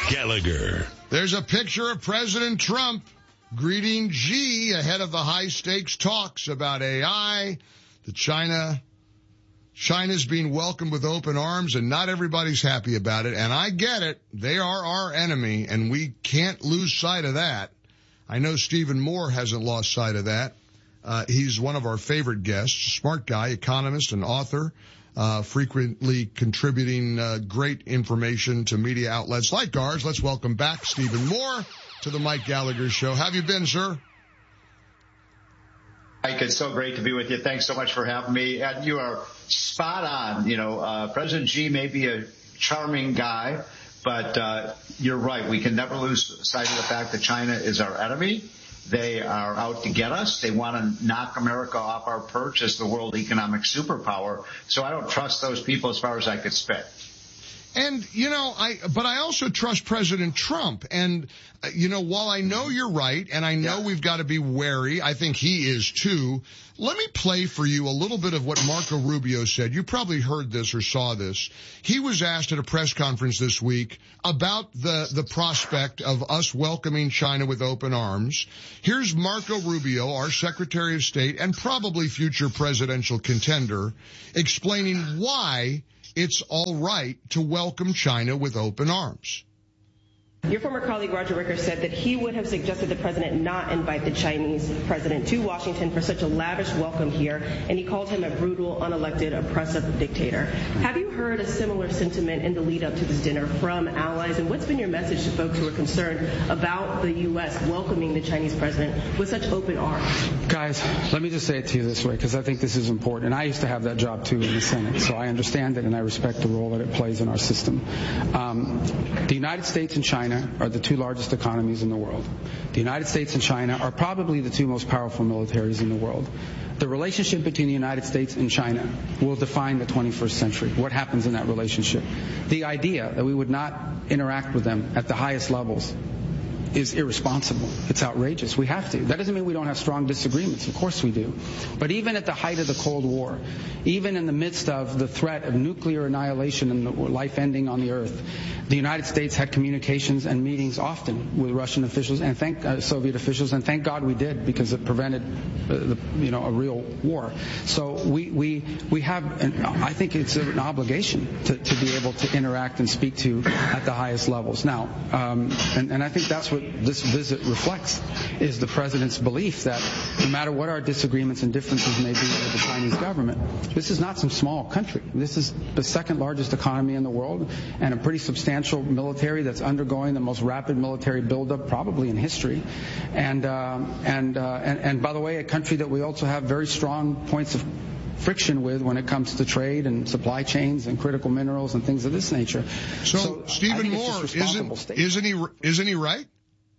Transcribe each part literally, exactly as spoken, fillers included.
Gallagher. There's a picture of President Trump greeting Xi ahead of the high-stakes talks about A I. The China, China's being welcomed with open arms, and not everybody's happy about it. And I get it. They are our enemy, and we can't lose sight of that. I know Stephen Moore hasn't lost sight of that. Uh, he's one of our favorite guests, smart guy, economist and author, uh, frequently contributing uh, great information to media outlets like ours. Let's welcome back Stephen Moore to the Mike Gallagher Show. How have you been, sir? Mike, it's so great to be with you. Thanks so much for having me. And you are spot on. You know, uh, President Xi may be a charming guy, but uh, you're right. We can never lose sight of the fact that China is our enemy. They are out to get us. They want to knock America off our perch as the world economic superpower. So I don't trust those people as far as I could spit. And, you know, I, but I also trust President Trump. And, uh, you know, while I know you're right, and I know yeah. we've got to be wary, I think he is too. Let me play for you a little bit of what Marco Rubio said. You probably heard this or saw this. He was asked at a press conference this week about the, the prospect of us welcoming China with open arms. Here's Marco Rubio, our Secretary of State and probably future presidential contender, explaining why it's all right to welcome China with open arms. Your former colleague Roger Wicker said that he would have suggested the president not invite the Chinese president to Washington for such a lavish welcome here, and he called him a brutal, unelected, oppressive dictator. Have you heard a similar sentiment in the lead-up to this dinner from allies, and what's been your message to folks who are concerned about the U S welcoming the Chinese president with such open arms? Guys, let me just say it to you this way, because I think this is important, and I used to have that job, too, in the Senate, so I understand it, and I respect the role that it plays in our system. Um, the United States and China are the two largest economies in the world. The United States and China are probably the two most powerful militaries in the world. The relationship between the United States and China will define the twenty-first century, what happens in that relationship. The idea that we would not interact with them at the highest levels is irresponsible. It's outrageous. We have to. That doesn't mean we don't have strong disagreements. Of course we do. But even at the height of the Cold War, even in the midst of the threat of nuclear annihilation and the life ending on the Earth, the United States had communications and meetings often with Russian officials and thank uh, Soviet officials, and thank God we did, because it prevented, uh, the, you know, a real war. So we we we have, an, I think it's an obligation to, to be able to interact and speak to at the highest levels. Now, um, and, and I think that's what this visit reflects, is the president's belief that no matter what our disagreements and differences may be with the Chinese government, this is not some small country. This is the second largest economy in the world and a pretty substantial military that's undergoing the most rapid military buildup probably in history. And, uh, and, uh, and, and by the way, a country that we also have very strong points of friction with when it comes to trade and supply chains and critical minerals and things of this nature. So, so Stephen Moore, isn't, isn't he, isn't he right?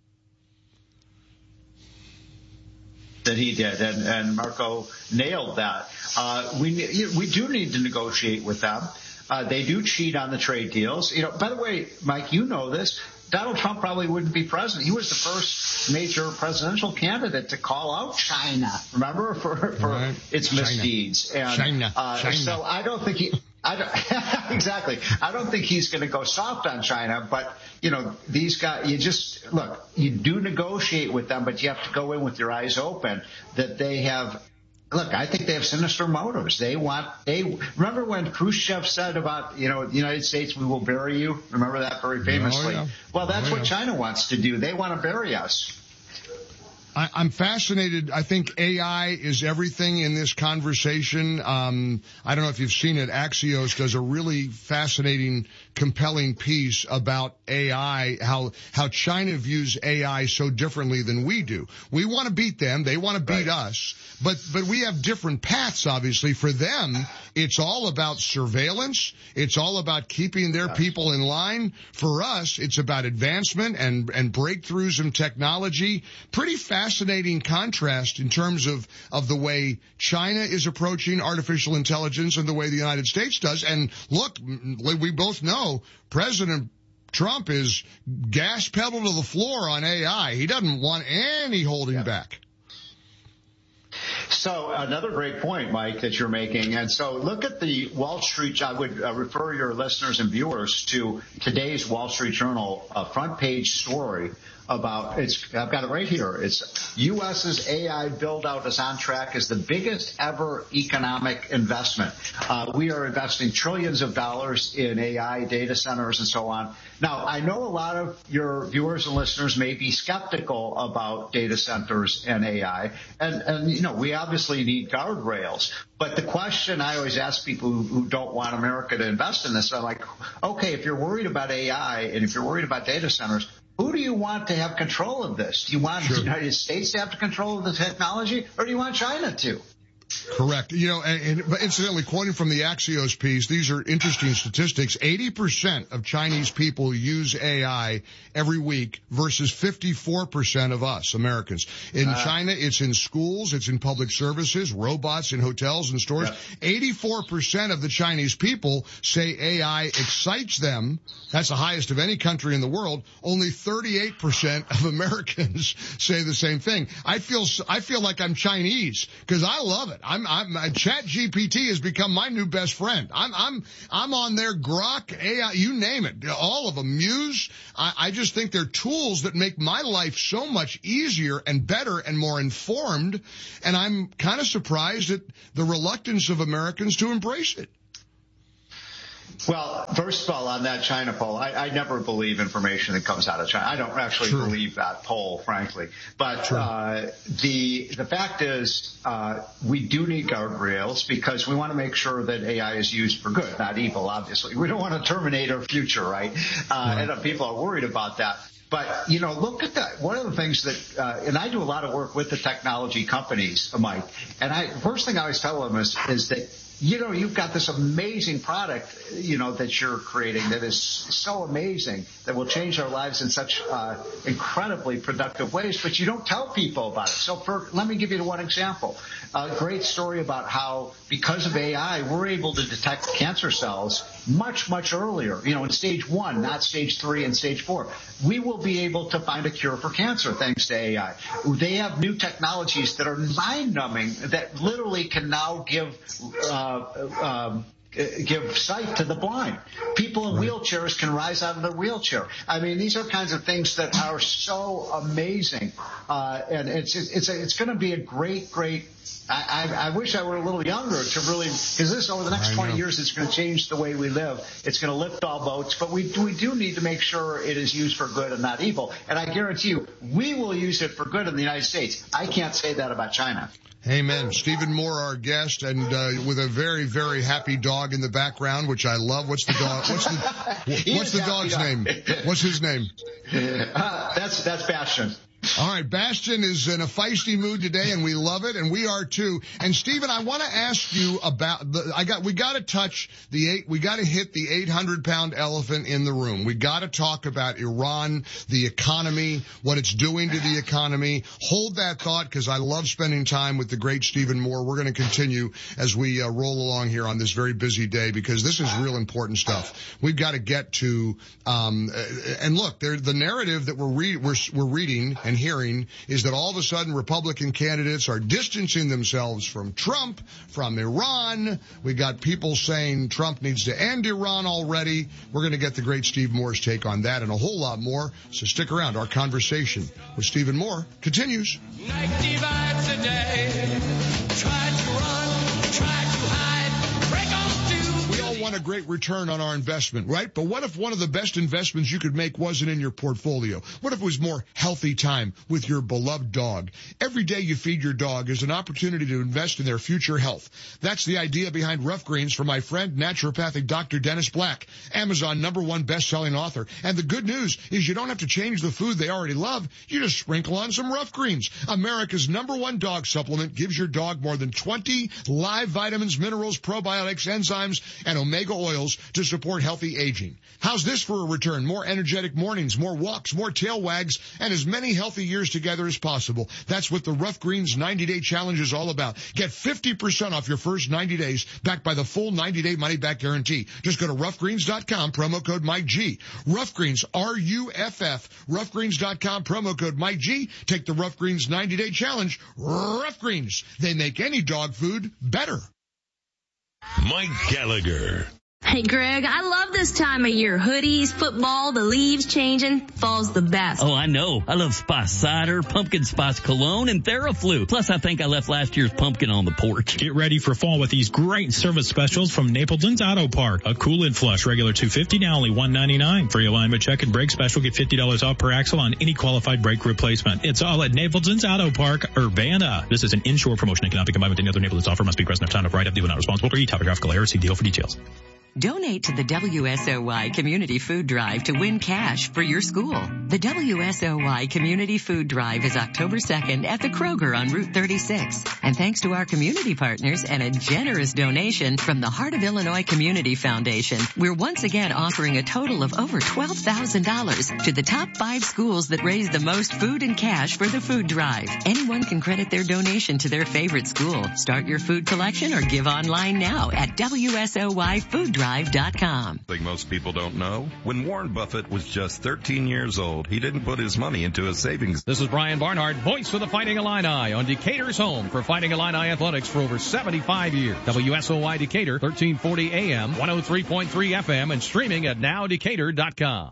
That he did, and, and Marco nailed that. Uh, we we do need to negotiate with them. Uh, they do cheat on the trade deals. You know, by the way, Mike, you know this. Donald Trump probably wouldn't be president. He was the first major presidential candidate to call out China, remember, for, for right. its China. misdeeds. And, China. Uh, China. So I don't think he. I don't, exactly. I don't think he's going to go soft on China, but, you know, these guys, you just, look, you do negotiate with them, but you have to go in with your eyes open that they have, look, I think they have sinister motives. They want, they, remember when Khrushchev said about, you know, the United States, we will bury you? Remember that very famously? Oh, yeah. Well, that's oh, what yeah. China wants to do. They want to bury us. I, I'm fascinated. I think A I is everything in this conversation. Um, I don't know if you've seen it. Axios does a really fascinating, compelling piece about A I, how, how China views A I so differently than we do. We want to beat them. They want to beat right. us. But, but we have different paths, obviously. For them, it's all about surveillance. It's all about keeping their people in line. For us, it's about advancement and, and breakthroughs in technology. Pretty fascinating contrast in terms of, of the way China is approaching artificial intelligence and the way the United States does. And look, we both know President Trump is gas pedal to the floor on A I. He doesn't want any holding yeah. back. So another great point, Mike, that you're making. And so look at the Wall Street. I would uh, refer your listeners and viewers to today's Wall Street Journal uh, front page story about it's. I've got it right here. It's U S's A I build out is on track as the biggest ever economic investment. Uh, we are investing trillions of dollars in A I data centers and so on. Now, I know a lot of your viewers and listeners may be skeptical about data centers and A I, and and you know we obviously need guardrails. But the question I always ask people who, who don't want America to invest in this, I'm like, okay, if you're worried about A I and if you're worried about data centers, who do you want to have control of this? Do you want sure. the United States to have control of the technology, or do you want China to? Correct. You know, and, and incidentally, quoting from the Axios piece, these are interesting statistics. eighty percent of Chinese people use A I every week versus fifty-four percent of us, Americans. In uh, China, it's in schools, it's in public services, robots in hotels and stores. Yeah. eighty-four percent of the Chinese people say A I excites them. That's the highest of any country in the world. Only thirty-eight percent of Americans say the same thing. I feel, I feel like I'm Chinese because I love it. I'm, I'm, Chat G P T has become my new best friend. I'm, I'm, I'm on their Grok, A I, you name it, all of them, Muse. I, I just think they're tools that make my life so much easier and better and more informed. And I'm kind of surprised at the reluctance of Americans to embrace it. Well, first of all, on that China poll, I, I never believe information that comes out of China. I don't actually True. believe that poll, frankly. But uh, the the fact is, uh, we do need guardrails because we want to make sure that A I is used for good, not evil, obviously. We don't want to terminate our future, right? Uh, right. And people are worried about that. But, you know, look at that. One of the things that, uh, and I do a lot of work with the technology companies, Mike, and I first thing I always tell them is, is that, you know, you've got this amazing product, you know, that you're creating that is so amazing that will change our lives in such uh, incredibly productive ways, but you don't tell people about it. So for, let me give you one example. A great story about how, because of A I, we're able to detect cancer cells much, much earlier, you know, in stage one, not stage three and stage four. We will be able to find a cure for cancer thanks to A I. They have new technologies that are mind-numbing that literally can now give uh, um, give sight to the blind. People in wheelchairs can rise out of their wheelchair. I mean, these are kinds of things that are so amazing, uh, and it's it's a, it's going to be a great, great. I, I, I wish I were a little younger to really, because this over the next twenty years, it's going to change the way we live. It's going to lift all boats, but we we do need to make sure it is used for good and not evil. And I guarantee you, we will use it for good in the United States. I can't say that about China. Amen. Stephen Moore, our guest, and uh, with a very, very happy dog in the background, which I love. What's the dog? What's the What's the dog's dog. name? What's his name? Uh, that's that's Bastion. All right, Bastion is in a feisty mood today, and we love it, and we are too. And Stephen, I want to ask you about the. I got. We got to touch the eight. We got to hit the eight hundred pound elephant in the room. We got to talk about Iran, the economy, what it's doing to the economy. Hold that thought, because I love spending time with the great Stephen Moore. We're going to continue as we uh, roll along here on this very busy day, because this is real important stuff. We've got to get to. Um, and look, there the narrative that we're re- we're we're reading and hearing is that all of a sudden Republican candidates are distancing themselves from Trump, from Iran. We got people saying Trump needs to end Iran already. We're going to get the great Steve Moore's take on that and a whole lot more. So stick around. Our conversation with Stephen Moore continues. Night divides the day. Try to run, try to hide, break on through. We all want a great return on our investment, right? But what if one of the best investments you could make wasn't in your portfolio? What if it was more healthy time with your beloved dog? Every day you feed your dog is an opportunity to invest in their future health. That's the idea behind Rough Greens from my friend, naturopathic Doctor Dennis Black, Amazon number one best-selling author. And the good news is you don't have to change the food they already love. You just sprinkle on some Rough Greens. America's number one dog supplement gives your dog more than twenty live vitamins, minerals, probiotics, enzymes, and omega essential oils to support healthy aging. How's this for a return? More energetic mornings, more walks, more tail wags, and as many healthy years together as possible. That's what the Rough Greens ninety-day challenge is all about. Get fifty percent off your first ninety days, backed by the full ninety-day money-back guarantee. Just go to rough greens dot com, promo code Mike G. Rough Greens, R U F F, rough greens dot com, promo code Mike G. Take the Rough Greens ninety-day challenge. Rough Greens. They make any dog food better. Mike Gallagher. Hey, Greg, I love this time of year. Hoodies, football, the leaves changing. Fall's the best. Oh, I know. I love Spice Cider, Pumpkin Spice Cologne, and Theraflu. Plus, I think I left last year's pumpkin on the porch. Get ready for fall with these great service specials from Napleton's Auto Park. A Cool-In Flush, regular two hundred fifty dollars, now only one hundred ninety-nine dollars. Free alignment check and brake special, get fifty dollars off per axle on any qualified brake replacement. It's all at Napleton's Auto Park, Urbana. This is an inshore promotion and cannot be combined with any other Napleton's offer. Must be present at time of ride-up. Dealer not responsible for e-topographical error. See deal for details. Donate to the W S O Y Community Food Drive to win cash for your school. The W S O Y Community Food Drive is October second at the Kroger on Route thirty-six. And thanks to our community partners and a generous donation from the Heart of Illinois Community Foundation, we're once again offering a total of over twelve thousand dollars to the top five schools that raise the most food and cash for the food drive. Anyone can credit their donation to their favorite school. Start your food collection or give online now at W S O Y food drive dot com. Thing most people don't know, when Warren Buffett was just thirteen years old, he didn't put his money into a savings. This is Brian Barnhart, voice for the Fighting Illini on Decatur's home for Fighting Illini athletics for over seventy-five years. W S O Y Decatur, thirteen forty A M, one oh three point three F M, and streaming at now decatur dot com.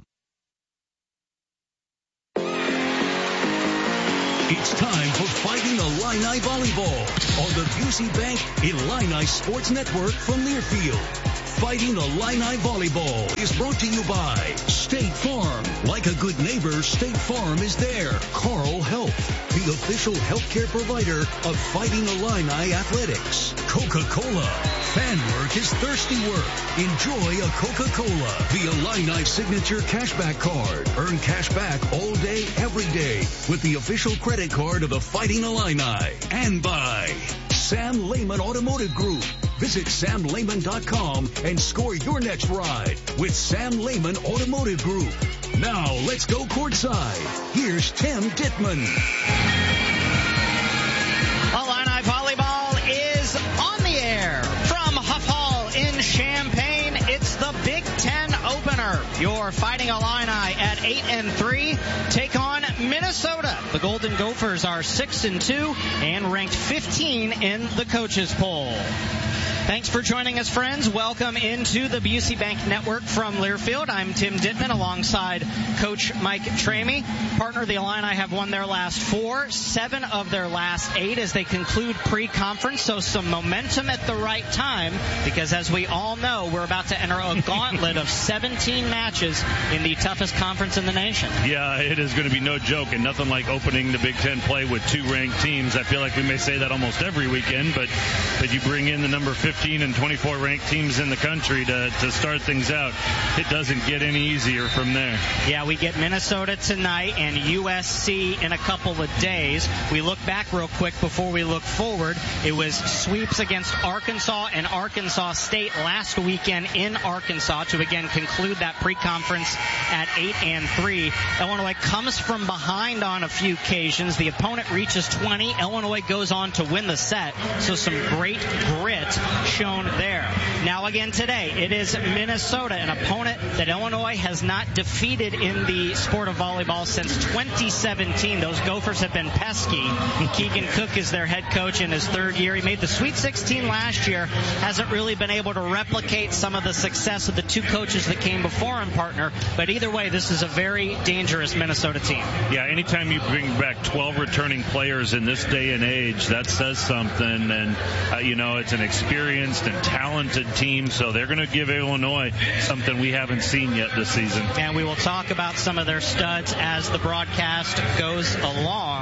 It's time for Fighting Illini Volleyball on the Busey Bank Illini Sports Network from Learfield. Fighting Illini Volleyball is brought to you by State Farm. Like a good neighbor, State Farm is there. Carl Health, the official healthcare provider of Fighting Illini Athletics. Coca-Cola. Fan work is thirsty work. Enjoy a Coca-Cola. The Illini Signature Cashback Card. Earn cash back all day, every day with the official credit card of the Fighting Illini. And by Sam Lehman Automotive Group. Visit sam lehman dot com and score your next ride with Sam Lehman Automotive Group. Now let's go courtside. Here's Tim Dittman. Illini Volleyball is on the air from Huff Hall in Champaign. It's the Big Ten opener. Your Fighting Illini at eight and three take on Minnesota. The Golden Gophers are six and two and ranked fifteen in the coaches poll. Thanks for joining us, friends. Welcome into the Busey Bank Network from Learfield. I'm Tim Dittman alongside Coach Mike Tramey. Partner, the Illini have won their last four, seven of their last eight as they conclude pre-conference. So some momentum at the right time because, as we all know, we're about to enter a gauntlet of seventeen matches in the toughest conference in the nation. Yeah, it is going to be no joke, and nothing like opening the Big Ten play with two ranked teams. I feel like we may say that almost every weekend, but that you bring in the number fifteen and twenty-four ranked teams in the country to, to start things out, it doesn't get any easier from there. Yeah, we get Minnesota tonight and U S C in a couple of days. We look back real quick before we look forward. It was sweeps against Arkansas and Arkansas State last weekend in Arkansas to again conclude that pre-conference at eight and three. Illinois comes from behind on a few occasions. The opponent reaches twenty. Illinois goes on to win the set. So some great grit shown there. Now again today, it is Minnesota, an opponent that Illinois has not defeated in the sport of volleyball since twenty seventeen. Those Gophers have been pesky. Keegan Cook is their head coach in his third year. He made the Sweet sixteen last year. Hasn't really been able to replicate some of the success of the two coaches that came before him, partner. But either way, this is a very dangerous Minnesota team. Yeah, anytime you bring back twelve returning players in this day and age, that says something. And, uh, you know, it's an experienced and talented team, so they're going to give Illinois something we haven't seen yet this season. And we will talk about some of their studs as the broadcast goes along.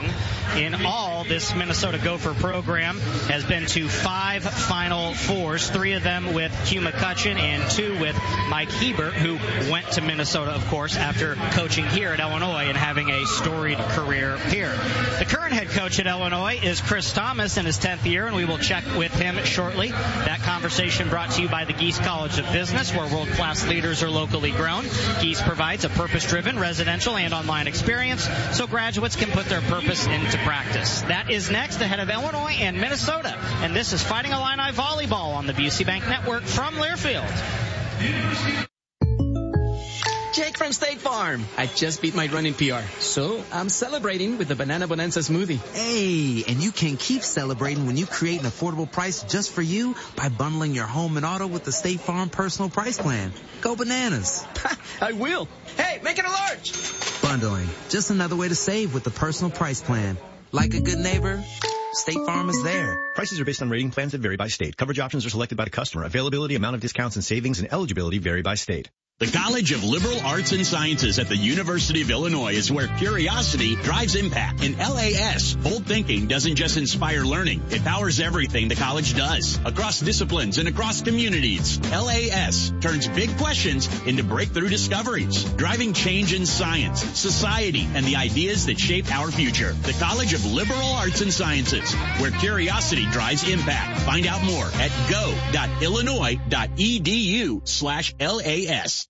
In all, this Minnesota Gopher program has been to five Final Fours, three of them with Hugh McCutcheon and two with Mike Hebert, who went to Minnesota, of course, after coaching here at Illinois and having a storied career here. The current head coach at Illinois is Chris Thomas in his tenth year, and we will check with him shortly. That conversation brought to you by the Geese College of Business, where world-class leaders are locally grown. Geese provides a purpose-driven residential and online experience so graduates can put their purpose into practice. That is next ahead of Illinois and Minnesota. And this is Fighting Illini Volleyball on the Busey Bank Network from Learfield. Jake from State Farm. I just beat my running P R, so I'm celebrating with the Banana Bonanza smoothie. Hey, and you can keep celebrating when you create an affordable price just for you by bundling your home and auto with the State Farm Personal Price Plan. Go bananas. I will. Hey, make it a large. Bundling, just another way to save with the Personal Price Plan. Like a good neighbor, State Farm is there. Prices are based on rating plans that vary by state. Coverage options are selected by the customer. Availability, amount of discounts and savings, and eligibility vary by state. The College of Liberal Arts and Sciences at the University of Illinois is where curiosity drives impact. In L A S, bold thinking doesn't just inspire learning. It powers everything the college does, across disciplines and across communities. L A S turns big questions into breakthrough discoveries, driving change in science, society, and the ideas that shape our future. The College of Liberal Arts and Sciences, where curiosity drives impact. Find out more at go.illinois.edu slash LAS.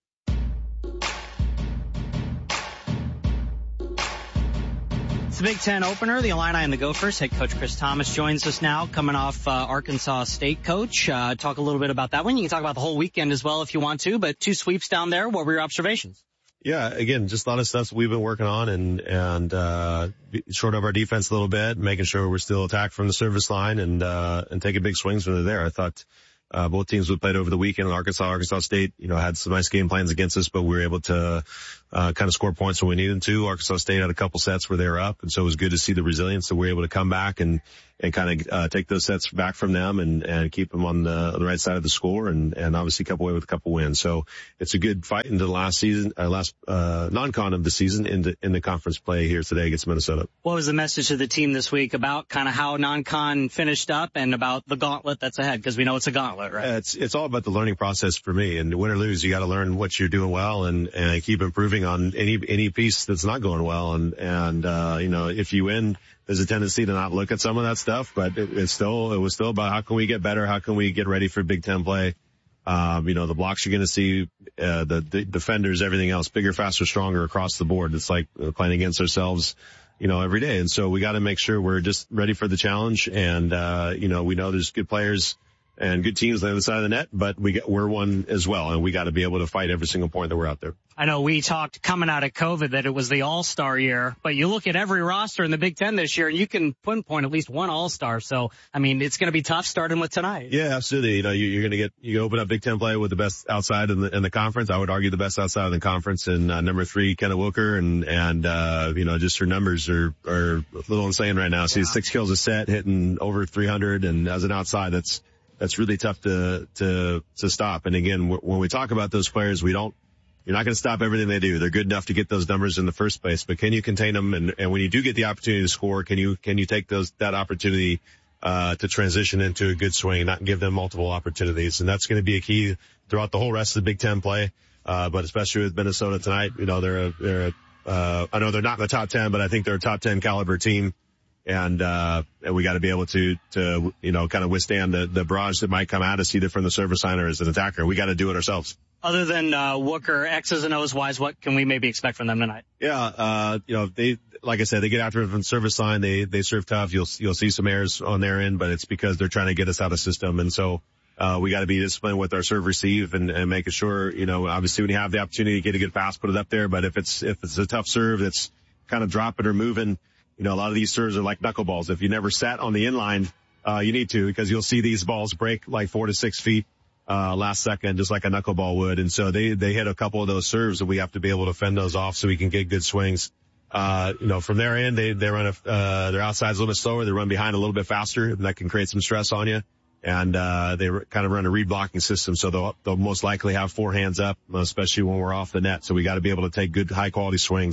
It's the Big Ten opener. The Illini and the Gophers. Head coach Chris Thomas joins us now, coming off uh, Arkansas State coach. Uh, talk a little bit about that one. You can talk about the whole weekend as well if you want to, but two sweeps down there. What were your observations? Yeah, again, just a lot of stuff we've been working on and, and, uh, short of our defense a little bit, making sure we're still attacked from the service line and, uh, and taking big swings when they're there. I thought, uh, both teams we played over the weekend, Arkansas, Arkansas State, you know, had some nice game plans against us, but we were able to, uh, kind of score points when we needed to. Arkansas State had a couple sets where they were up, and so it was good to see the resilience that we were able to come back and, and kind of, uh, take those sets back from them and, and keep them on the, on the right side of the score and, and obviously come away with a couple wins. So it's a good fight into the last season, uh, last, uh, non-con of the season into, in the conference play here today against Minnesota. What was the message to the team this week about kind of how non-con finished up and about the gauntlet that's ahead? Because we know it's a gauntlet, right? Uh, it's, it's all about the learning process for me, and win or lose, you got to learn what you're doing well and, and keep improving on any, any piece that's not going well. And, and, uh, you know, if you win, there's a tendency to not look at some of that stuff, but it, it's still, it was still about how can we get better? How can we get ready for Big Ten play? Um, you know, the blocks you're going to see, uh, the, the defenders, everything else, bigger, faster, stronger across the board. It's like playing against ourselves, you know, every day. And so we got to make sure we're just ready for the challenge. And, uh, you know, we know there's good players and good teams on the other side of the net, but we get, we're one as well, and we got to be able to fight every single point that we're out there. I know we talked coming out of COVID that it was the all-star year, but you look at every roster in the Big Ten this year, and you can pinpoint at least one all-star. So, I mean, it's going to be tough starting with tonight. Yeah, absolutely. You know, you, you're going to get, you open up Big Ten play with the best outside in the, in the conference. I would argue the best outside of the conference, and uh, number three, Kenna Wilker, and, and, uh, you know, just her numbers are, are a little insane right now. She's yeah. six kills a set, hitting over three hundred, and as an outside, that's, that's really tough to, to, to stop. And again, w- when we talk about those players, we don't, you're not going to stop everything they do. They're good enough to get those numbers in the first place, but can you contain them? And, and when you do get the opportunity to score, can you, can you take those, that opportunity, uh, to transition into a good swing, not give them multiple opportunities? And that's going to be a key throughout the whole rest of the Big Ten play. Uh, but especially with Minnesota tonight, you know, they're a, they're a, uh, I know they're not in the top ten, but I think they're a top ten caliber team. And, uh, and we got to be able to, to, you know, kind of withstand the, the barrage that might come at us either from the service line or as an attacker. We got to do it ourselves. Other than, uh, Wooker, X's and O's wise, what can we maybe expect from them tonight? Yeah, uh, you know, they, like I said, they get after it from the service line. They, they serve tough. You'll, you'll see some errors on their end, but it's because they're trying to get us out of system. And so, uh, we got to be disciplined with our serve receive and, and making sure, you know, obviously when you have the opportunity to get a good pass, put it up there. But if it's, if it's a tough serve that's kind of dropping or moving, you know, a lot of these serves are like knuckleballs. If you never sat on the inline, uh, you need to, because you'll see these balls break like four to six feet, uh, last second, just like a knuckleball would. And so they, they hit a couple of those serves and we have to be able to fend those off so we can get good swings. Uh, you know, from their end, they, they run a, uh, their outside's a little bit slower. They run behind a little bit faster, and that can create some stress on you. And, uh, they re- kind of run a read blocking system. So they'll, they'll most likely have four hands up, especially when we're off the net. So we got to be able to take good high quality swings.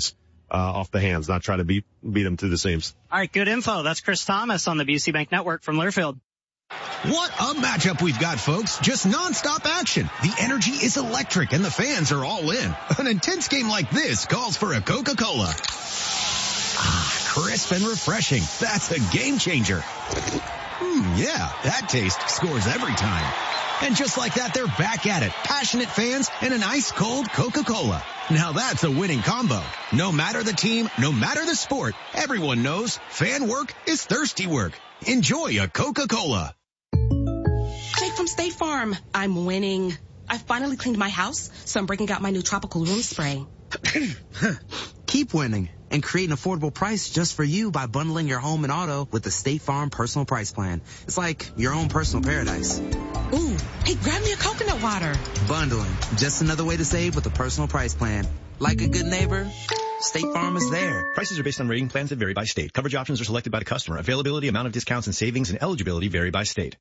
uh, off the hands, not try to beat beat them through the seams. All right, good info. That's Chris Thomas on the B C Bank Network from Learfield. What a matchup we've got, folks. Just nonstop action. The energy is electric and the fans are all in. An intense game like this calls for a Coca-Cola. Ah, crisp and refreshing. That's a game changer. Hmm, yeah, that taste scores every time. And just like that, they're back at it. Passionate fans and an ice-cold Coca-Cola. Now that's a winning combo. No matter the team, no matter the sport, everyone knows fan work is thirsty work. Enjoy a Coca-Cola. Jake from State Farm. I'm winning. I finally cleaned my house, so I'm breaking out my new tropical room spray. Keep winning and create an affordable price just for you by bundling your home and auto with the State Farm Personal Price Plan. It's like your own personal paradise. Ooh, hey, grab me a coconut water. Bundling, just another way to save with the Personal Price Plan. Like a good neighbor, State Farm is there. Prices are based on rating plans that vary by state. Coverage options are selected by the customer. Availability, amount of discounts and savings, and eligibility vary by state.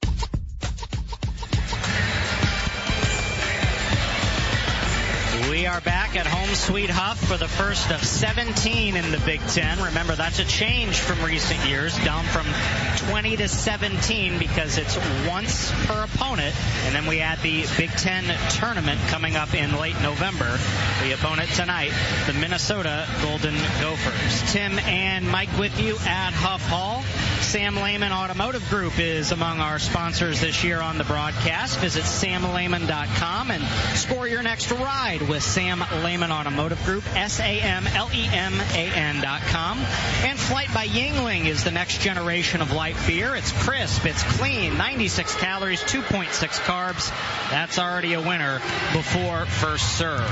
We are back at Home Sweet Huff for the first of seventeen in the Big Ten. Remember, that's a change from recent years, down from twenty to seventeen because it's once per opponent. And then we add the Big Ten tournament coming up in late November. The opponent tonight, the Minnesota Golden Gophers. Tim and Mike with you at Huff Hall. Sam Lehman Automotive Group is among our sponsors this year on the broadcast. Visit sam lehman dot com and score your next ride with Sam Lehman Automotive Group, S A M L E M A N dot com. And Flight by Yuengling is the next generation of light beer. It's crisp, it's clean, ninety-six calories, two point six carbs. That's already a winner before first serve.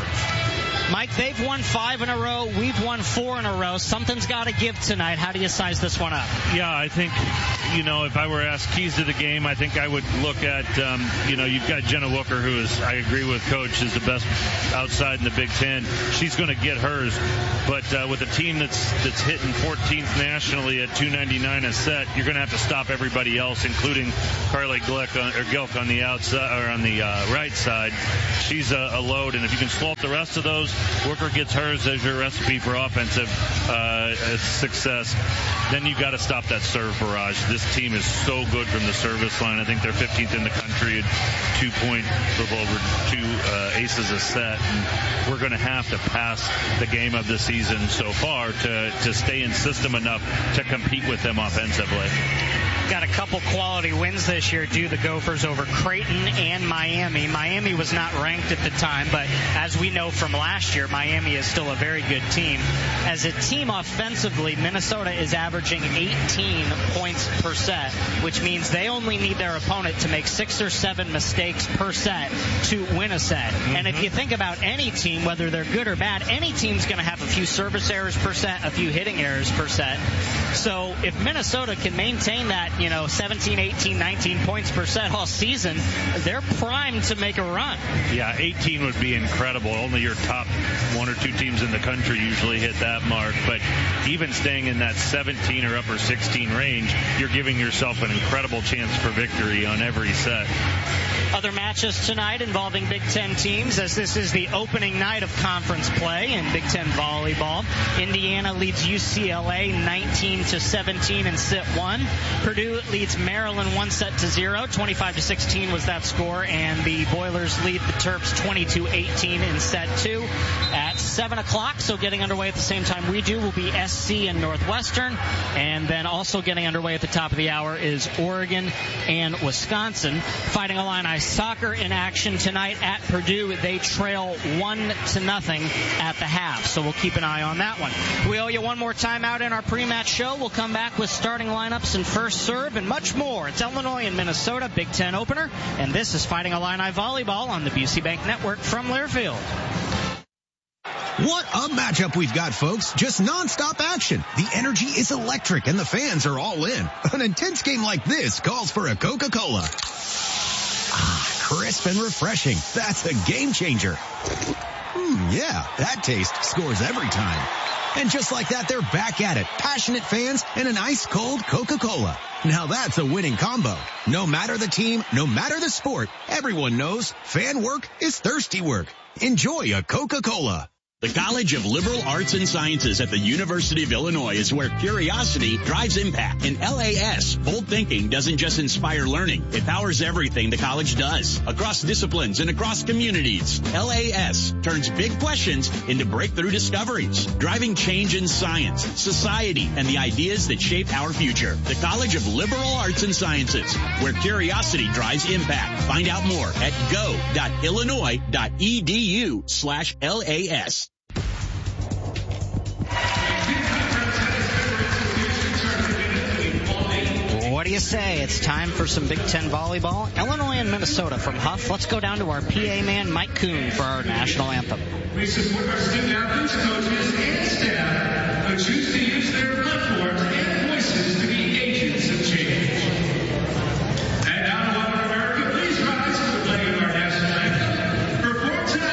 Mike, they've won five in a row. We've won four in a row. Something's got to give tonight. How do you size this one up? Yeah, I think, you know, if I were asked keys to the game, I think I would look at, um, you know, you've got Jenna Wooker, who is, I agree with Coach, is the best outside in the Big Ten. She's going to get hers. But uh, with a team that's that's hitting fourteenth nationally at two ninety-nine a set, you're going to have to stop everybody else, including Carly Glick on, or Gilk on the outside or on the uh, right side. She's a, a load, and if you can slow up the rest of those, Wooker gets hers as your recipe for offensive uh, success. Then you've got to stop that serve barrage. This team is so good from the service line. I think they're fifteenth in the country at two point little over two uh, aces a set. And we're going to have to pass the game of the season so far to, to stay in system enough to compete with them offensively. Got a couple quality wins this year due the Gophers over Creighton and Miami. Miami was not ranked at the time, but as we know from last year, Miami is still a very good team. As a team offensively, Minnesota is averaging eighteen points per set, which means they only need their opponent to make six or seven mistakes per set to win a set. Mm-hmm. And if you think about any team, whether they're good or bad, any team's going to have a few service errors per set, a few hitting errors per set. So if Minnesota can maintain that, you know, seventeen, eighteen, nineteen points per set all season, they're primed to make a run. Yeah, eighteen would be incredible. Only your top one or two teams in the country usually hit that mark. But even staying in that seventeen or upper sixteen range, you're giving yourself an incredible chance for victory on every set. Other matches tonight involving Big Ten teams, as this is the opening night of conference play in Big Ten volleyball. Indiana leads U C L A nineteen to seventeen in set one. Purdue leads Maryland one set to zero. twenty-five to sixteen was that score, and the Boilers lead the Terps twenty-two eighteen in set two. At seven o'clock, so getting underway at the same time we do, will be S C and Northwestern. And then also getting underway at the top of the hour is Oregon and Wisconsin. Fighting Illini soccer in action tonight at Purdue. They trail one to nothing at the half, so we'll keep an eye on that one. We owe you one more time out in our pre-match show. We'll come back with starting lineups and first serve and much more. It's Illinois and Minnesota Big Ten opener, and this is Fighting Illini Volleyball on the Busey Bank Network from Learfield. What a matchup we've got, folks. Just nonstop action. The energy is electric and the fans are all in. An intense game like this calls for a Coca-Cola. Ah, crisp and refreshing. That's a game changer. Hmm, yeah, that taste scores every time. And just like that, they're back at it. Passionate fans and an ice-cold Coca-Cola. Now that's a winning combo. No matter the team, no matter the sport, everyone knows fan work is thirsty work. Enjoy a Coca-Cola. The College of Liberal Arts and Sciences at the University of Illinois is where curiosity drives impact. In L A S, bold thinking doesn't just inspire learning. It powers everything the college does, across disciplines and across communities. L A S turns big questions into breakthrough discoveries, driving change in science, society, and the ideas that shape our future. The College of Liberal Arts and Sciences, where curiosity drives impact. Find out more at go.illinois.edu slash LAS. What do you say? It's time for some Big Ten volleyball. Illinois and Minnesota from Huff. Let's go down to our P A man, Mike Kuhn, for our national anthem. We support our student athletes, coaches, and staff who choose to use